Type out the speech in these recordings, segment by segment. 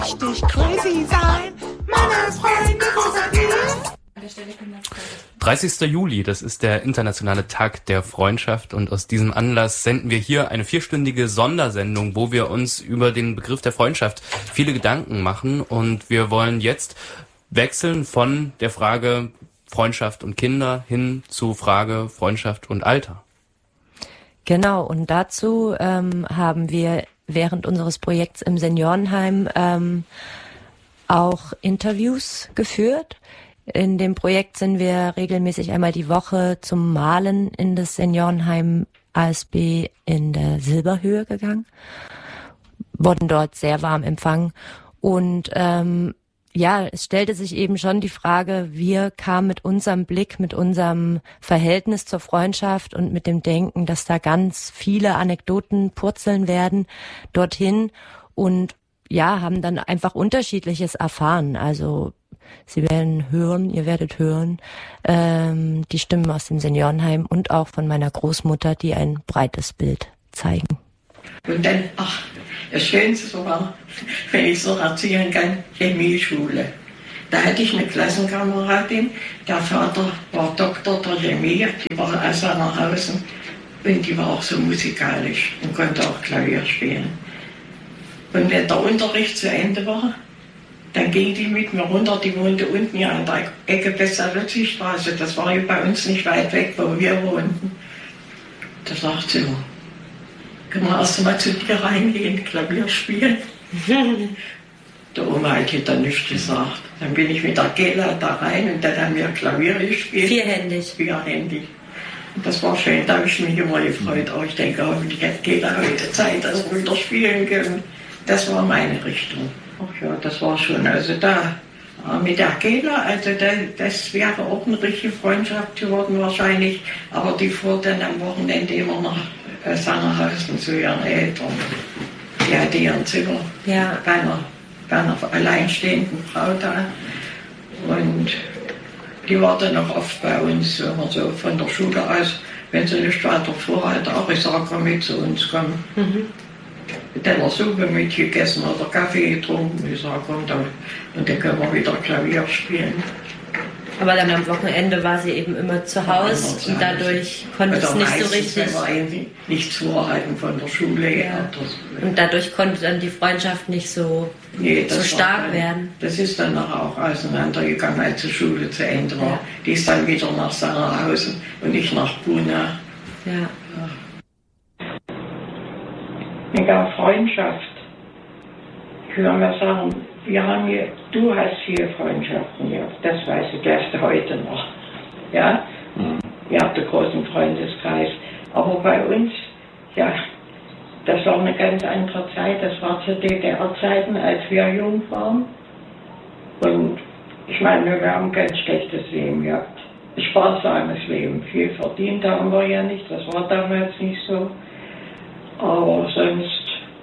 richtig crazy sein. Meine Freunde, wo seid ihr? 30. Juli, das ist der internationale Tag der Freundschaft und aus diesem Anlass senden wir hier eine 4-stündige Sondersendung, wo wir uns über den Begriff der Freundschaft viele Gedanken machen und wir wollen jetzt wechseln von der Frage Freundschaft und Kinder hin zu Frage Freundschaft und Alter. Genau, und dazu haben wir während unseres Projekts im Seniorenheim auch Interviews geführt. In dem Projekt sind wir regelmäßig einmal die Woche zum Malen in das Seniorenheim ASB in der Silberhöhe gegangen, wurden dort sehr warm empfangen und es stellte sich eben schon die Frage, wir kamen mit unserem Blick, mit unserem Verhältnis zur Freundschaft und mit dem Denken, dass da ganz viele Anekdoten purzeln werden, dorthin und haben dann einfach Unterschiedliches erfahren. Also ihr werdet hören, die Stimmen aus dem Seniorenheim und auch von meiner Großmutter, die ein breites Bild zeigen. Und dann, das Schönste war, wenn ich so erzählen kann, Chemieschule. Da hatte ich eine Klassenkameradin, der Vater war Doktor der Chemie, die war aus Sangerhausen und die war auch so musikalisch und konnte auch Klavier spielen. Und wenn der Unterricht zu Ende war, dann ging die mit mir runter, die wohnte unten hier an der Ecke Pestalozzi-Straße, das war hier bei uns nicht weit weg, wo wir wohnten. Da sagt sie immer, können wir erst mal zu dir reingehen, Klavier spielen? Der Oma hat dann nichts gesagt. Dann bin ich mit der Gela da rein und dann haben wir Klavier gespielt. Vierhändig. Und das war schön, da habe ich mich immer gefreut. Aber ich denke, hoffentlich hat Gela heute Zeit, dass wir wieder spielen können. Das war meine Richtung. Ach ja, das war schon, also da mit der Gela, also das wäre auch eine richtige Freundschaft geworden wahrscheinlich, aber die fuhr dann am Wochenende immer nach Sangerhausen zu ihren Eltern. Die hatte ihren Zimmer bei einer alleinstehenden Frau da und die war dann auch oft bei uns, immer so von der Schule aus, wenn sie nicht weiter vorhatte, auch ich sage, komm mit zu uns, komm. Dann war Suppe mitgegessen oder Kaffee getrunken. Ich sage, komm da, und dann können wir wieder Klavier spielen. Aber dann am Wochenende war sie eben immer zu Hause und dadurch konnte es nicht so richtig. Wenn wir eigentlich nichts vorhalten von der Schule her. Und dadurch konnte dann die Freundschaft nicht so stark werden. Das ist dann nachher auch auseinandergegangen, als die Schule zu Ende war. Die ist dann wieder nach Sangerhausen und nicht nach Buna. Ja. Mit der Freundschaft, ich würde mal sagen, du hast viele Freundschaften gehabt, das weiß ich erst heute noch. Ja? Ihr habt einen großen Freundeskreis. Aber bei uns, das war eine ganz andere Zeit, das war zu DDR-Zeiten, als wir jung waren. Und ich meine, wir haben ein ganz schlechtes Leben gehabt. Ein sparsames Leben. Viel verdient haben wir ja nicht, das war damals nicht so. Aber sonst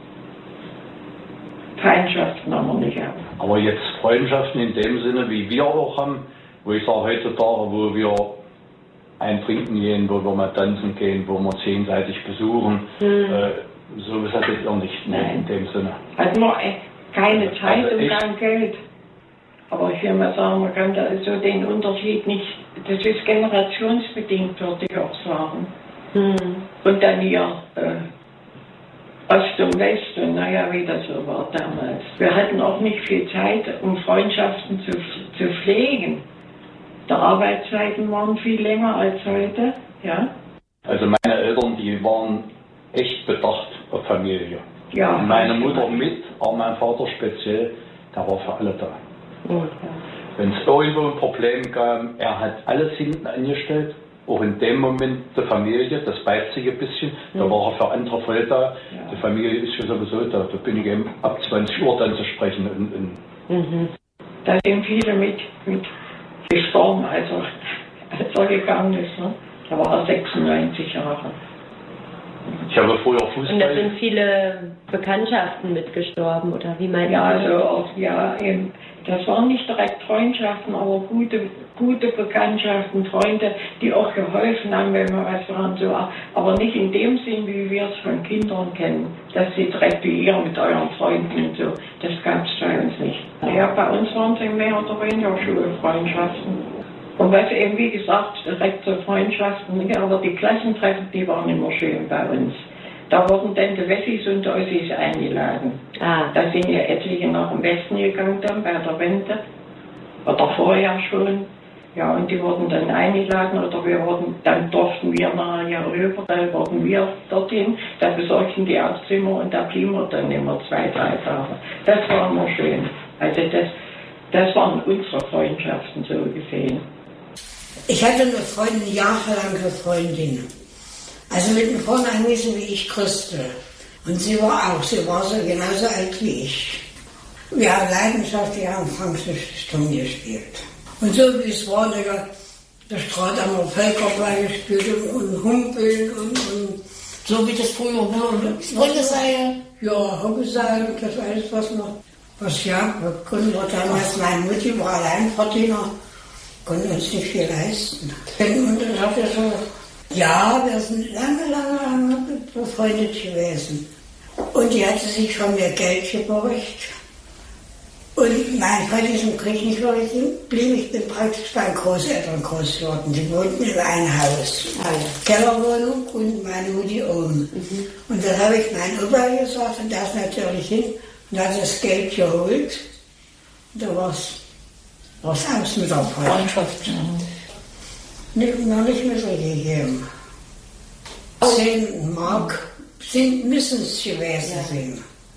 Feindschaften haben wir nicht gehabt. Aber jetzt Freundschaften in dem Sinne, wie wir auch haben, wo ich sage heutzutage, wo wir ein Trinken gehen, wo wir mal tanzen gehen, wo wir 10-seitig besuchen, sowas hattet ihr nicht in dem Sinne. Hatten wir keine Zeit und kein Geld. Aber ich will mal sagen, man kann da so den Unterschied nicht, das ist generationsbedingt, würde ich auch sagen. Und dann hier Ost und West und wie das so war damals. Wir hatten auch nicht viel Zeit, um Freundschaften zu pflegen. Die Arbeitszeiten waren viel länger als heute, ja. Also meine Eltern, die waren echt bedacht auf Familie. Ja. Und meine Mutter mit, aber mein Vater speziell, der war für alle da. Wenn es irgendwo ein Problem gab, er hat alles hinten angestellt. Auch in dem Moment die Familie, das beißt sich ein bisschen, da war er für andere voll da. Die Familie ist ja sowieso da, da bin ich eben ab 20 Uhr dann zu sprechen. Da sind viele mit gestorben, als er gegangen ist. Ne? Da war er 96 Jahre. Ich habe früher Fußball. Und da sind viele Bekanntschaften mitgestorben, oder wie meint ihr? Also eben. Das waren nicht direkt Freundschaften, aber gute Bekanntschaften, Freunde, die auch geholfen haben, wenn wir was waren. So. Aber nicht in dem Sinn, wie wir es von Kindern kennen, dass sie direkt wie ihr mit euren Freunden und so. Das gab es bei uns Ja, bei uns waren es mehr oder weniger Schulfreundschaften. Und was eben, wie gesagt, direkt zu Freundschaften, aber die Klassentreffen, die waren immer schön bei uns. Da wurden dann die Wessis und die Ossis eingeladen. Da sind ja etliche nach dem Westen gegangen dann bei der Wende. Oder vorher schon. Ja, und die wurden dann eingeladen oder dann durften wir nachher rüber, dann wurden wir dorthin, da besorgten die auch Zimmer und da blieben wir dann immer 2-3 Tage. Das war immer schön. Also das waren unsere Freundschaften so gesehen. Ich hatte eine Freundin, jahrelange Freundin. Also mit einem Freund angewiesen wie ich, Christel. Und sie war so genauso alt wie ich. Wir haben leidenschaftlich am Französischtum gespielt. Und so wie es war, der Straat am Völkerball gespielt und Humpeln und so wie das früher war. Hundeseil. Ja, Hundeseil und das alles, wir konnten damals, meine Mutti war Alleinverdiener, konnten uns nicht viel leisten. Und das hat so, ja, wir sind lange befreundet gewesen. Und die hatte sich von mir Geld geborgt. Und mein Vater ist im Krieg nicht blieb, ich bin praktisch bei Großeltern groß geworden. Die wohnten in einem Haus. Kellerwohnung und meine Mutti oben. Und dann habe ich meinen Opa gesagt und der ist natürlich hin und hat das Geld geholt. Und da war es aus mit der Freundschaft. Noch nicht mittelgegeben. 10 Mark müssen es gewesen sein.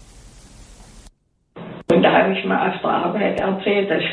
Und da habe ich mal auf der Arbeit erzählt, dass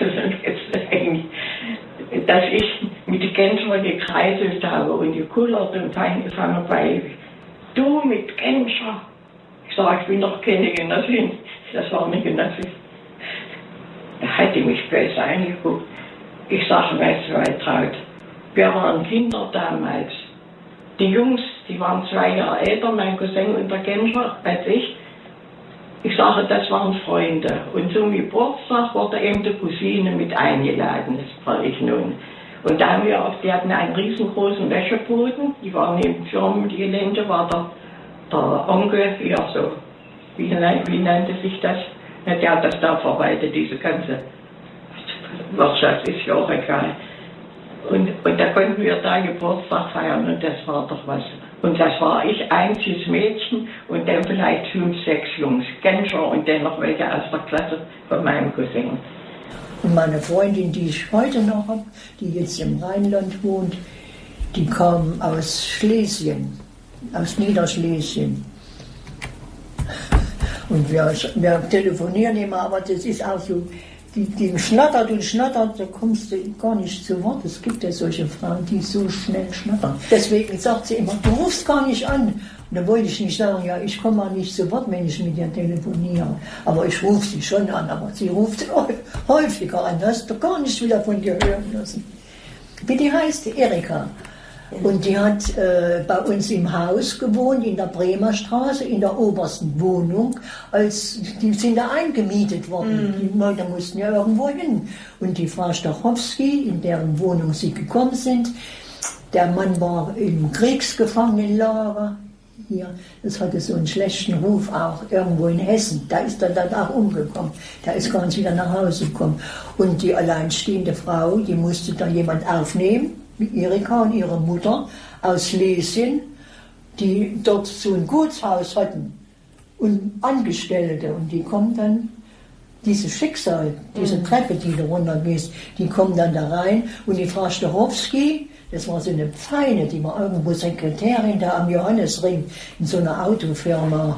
ich mit den Genscher gekreiselt habe und gekullert und angefangen bei du mit Genscher. Ich sage, ich bin doch keine Genossin. Das war eine Genossin. Da hat die mich böse angeguckt. Ich sage, weißt du, Waltraud, wir waren Kinder damals. Die Jungs, die waren 2 Jahre älter, mein Cousin und der Genscher, als ich. Ich sage, das waren Freunde. Und zum Geburtstag wurde eben die Cousine mit eingeladen, das war ich nun. Und da haben die hatten einen riesengroßen Wäscheboden, die waren neben Firmengelände, war der Onkel hier so, wie nannte sich das? Der hat das da verwaltet, diese ganze Wirtschaft, ist ja auch egal. Und da konnten wir da Geburtstag feiern und das war doch was. Und das war ich, einziges Mädchen und dann vielleicht 5, 6 Jungs, Genscher und dann noch welche aus der Klasse von meinem Cousin. Und meine Freundin, die ich heute noch habe, die jetzt im Rheinland wohnt, die kam aus Schlesien, aus Niederschlesien. Und wir telefonieren immer, aber das ist auch so, die schnattert und schnattert, da kommst du gar nicht zu Wort. Es gibt ja solche Frauen, die so schnell schnattern. Deswegen sagt sie immer, du rufst gar nicht an. Und da wollte ich nicht sagen, ja, ich komme mal nicht zu Wort, wenn ich mit dir telefoniere. Aber ich rufe sie schon an, aber sie ruft häufiger an. Hast du gar nicht wieder von dir hören lassen. Wie die heißt, Erika. Und die hat bei uns im Haus gewohnt, in der Bremer Straße, in der obersten Wohnung. Die sind da eingemietet worden. Die Leute mussten ja irgendwo hin. Und die Frau Stachowski, in deren Wohnung sie gekommen sind, der Mann war im Kriegsgefangenenlager. Hier, das hatte so einen schlechten Ruf auch irgendwo in Hessen. Da ist er dann auch umgekommen. Der ist gar nicht wieder nach Hause gekommen. Und die alleinstehende Frau, die musste da jemand aufnehmen. Erika und ihre Mutter aus Schlesien, die dort so ein Gutshaus hatten und Angestellte. Und die kommen dann, dieses Schicksal, diese Treppe, die da runtergeht, die kommen dann da rein. Und die Frau Stachowski, das war so eine Feine, die war irgendwo Sekretärin da am Johannesring in so einer Autofirma.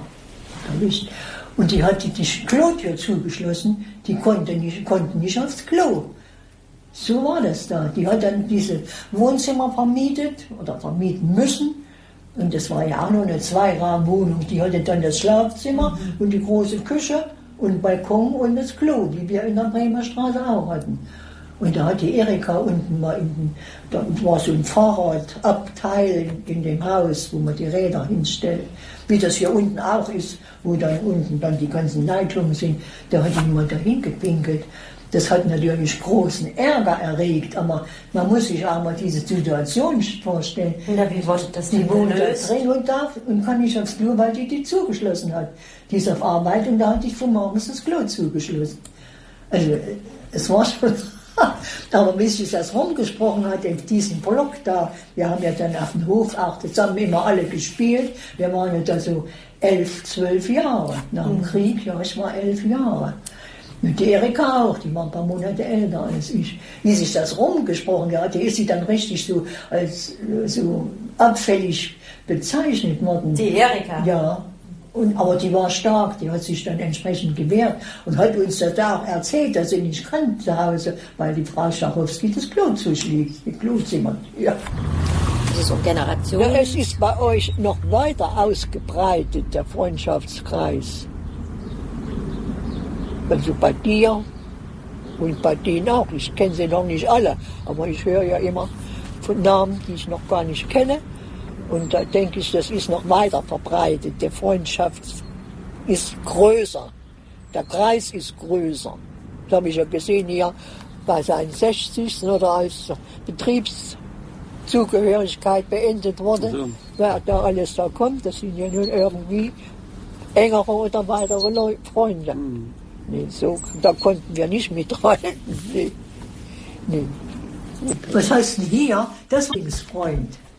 Und die hat die Klotür zugeschlossen, die konnten nicht aufs Klo. So war das da. Die hat dann diese Wohnzimmer vermietet oder vermieten müssen. Und das war ja auch nur eine 2-Raum-Wohnung. Die hatte dann das Schlafzimmer und die große Küche und Balkon und das Klo, die wir in der Bremer Straße auch hatten. Und da hat die Erika unten mal, da war so ein Fahrradabteil in dem Haus, wo man die Räder hinstellt. Wie das hier unten auch ist, wo dann unten dann die ganzen Leitungen sind. Da hat die mal dahin gepinkelt. Das hat natürlich großen Ärger erregt, aber man muss sich auch mal diese Situation vorstellen. Na, wie wurde das denn Die wohnt da gelöst? drin und darf und kann nicht aufs Klo, weil die zugeschlossen hat. Die ist auf Arbeit und da hat die von morgens das Klo zugeschlossen. Also, es war schon, aber wie sich das rumgesprochen hat, in diesem Block da, wir haben ja dann auf dem Hof auch zusammen immer alle gespielt, wir waren ja da so 11, 12 Jahre nach dem Krieg, ja, ich war 11 Jahre. Und die Erika auch, die war ein paar Monate älter als ich. Wie sich das rumgesprochen hat, die ist sie dann richtig so als so abfällig bezeichnet worden. Die Erika? Ja. Aber die war stark, die hat sich dann entsprechend gewehrt und hat uns da auch erzählt, dass sie nicht kann zu Hause, weil die Frau Schachowski das Klo zuschlägt, die Klozimmer. Ja. Das ist so eine Generation. Ja, es ist bei euch noch weiter ausgebreitet, der Freundschaftskreis. Also bei dir und bei denen auch. Ich kenne sie noch nicht alle, aber ich höre ja immer von Namen, die ich noch gar nicht kenne. Und da denke ich, das ist noch weiter verbreitet. Die Freundschaft ist größer. Der Kreis ist größer. Das habe ich ja gesehen hier bei seinen 60. oder als Betriebszugehörigkeit beendet wurde. Wer da alles da kommt, das sind ja nun irgendwie engere oder weitere Freunde. Nee, so, da konnten wir nicht mithalten. Nee. Was heißt denn hier? Das ist Freund.